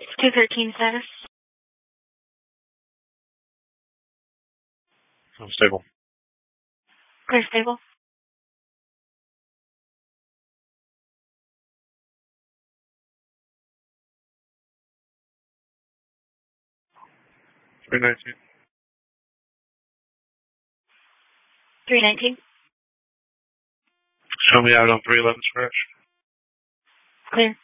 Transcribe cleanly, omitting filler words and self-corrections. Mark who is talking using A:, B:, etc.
A: 213 status.
B: I'm stable.
A: Clear stable.
B: $319.
A: 319.
B: Show me out on 311 scratch.
A: Clear.